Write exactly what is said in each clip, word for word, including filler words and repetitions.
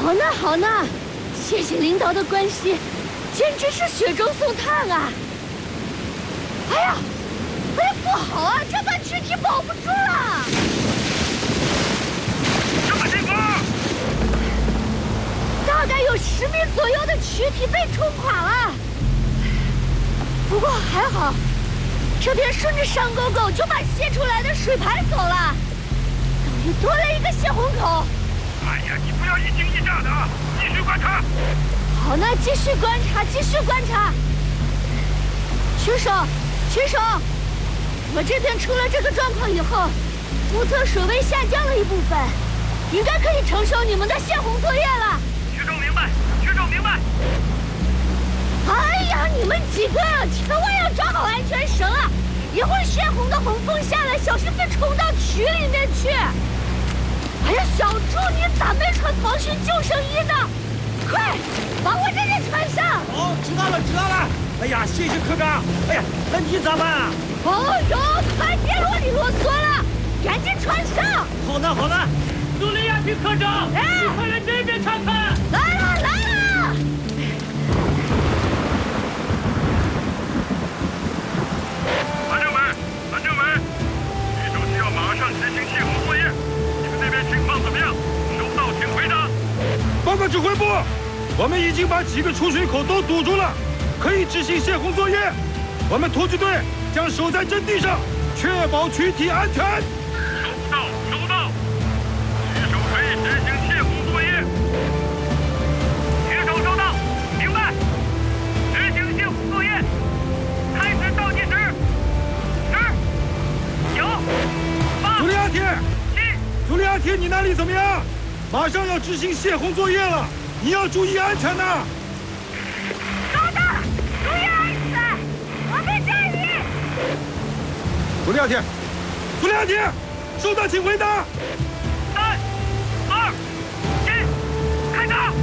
好呢，好呢，谢谢领导的关心，简直是雪中送炭啊！哎呀，哎呀，不好啊，这段躯体保不住了。 什么情况？ 大概有十米左右的躯体被冲垮了。不过还好，这边顺着上沟沟就把泄出来的水排走了，等于多了一个泄洪口。 哎呀，你不要一惊一乍的啊！继续观察。 好，那继续观察，继续观察。曲手，曲手，我这边出了这个状况以后，目测水位下降了一部分，应该可以承受你们的泄洪作业了。 曲手明白，曲手明白。 哎呀，你们几个啊，千万要抓好安全绳啊！一会儿泄洪的洪峰下来，小心别冲到渠里面去。哎呀，小猪，你咋没穿防汛救生衣呢？快，把我这件穿上。 好，知道了，知道了。哎呀，谢谢科长。哎呀，那你咋办啊？ 哦哟，快别啰里啰嗦了，赶紧穿上。 好呢，好呢。 苏利亚提科长， 哎， 你快来这边看看。 来了，来了。 安政委，安政委，徐主席要马上执行泄洪作业，你们那边情况怎么样？收到，请回答。 报告指挥部，我们已经把几个出水口都堵住了，可以执行泄洪作业。我们突击队将守在阵地上，确保躯体安全。 收到，收到。徐手可以执行泄洪作业。徐手收到，明白。执行泄洪作业，开始倒计时。十、九、八、 朱利亚铁， 七。 朱利亚铁，你那里怎么样？马上要执行泄洪作业了，你要注意安全呐！ 收到，注意安全，我在这里。 朱利亚铁，朱利亚铁，收到，请回答。 三、二、一，开打！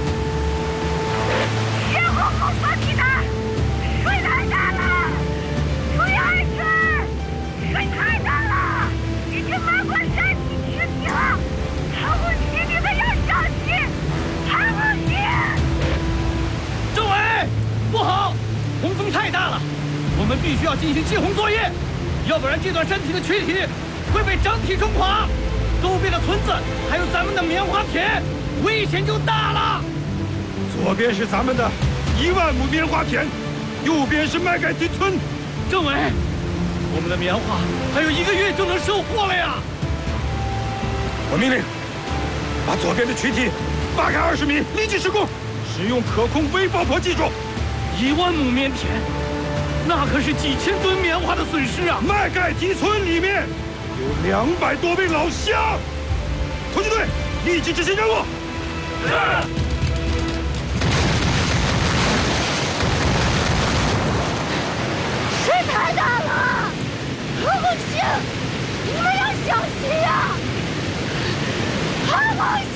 泄洪口发起的，水太大了，注意安全，水太大了，已经漫过山体躯体了。航母区，你们要小心！航母区， 政委，不好，洪峰太大了，我们必须要进行泄洪作业，要不然这段山体的躯体会被整体冲垮。周边的村子还有咱们的棉花田，危险就大了。 左边是咱们的一万亩棉花田，右边是麦盖蒂村。 政委，我们的棉花还有一个月就能收获了呀！ 我命令，把左边的躯体扒开二十米，立即施工，使用可控微爆破技术。 一万亩棉田，那可是几千吨棉花的损失啊！ 麦盖蒂村里面有两百多位老乡，突击队立即执行任务。是。 水太大了，航母星，你们要小心呀！航母星。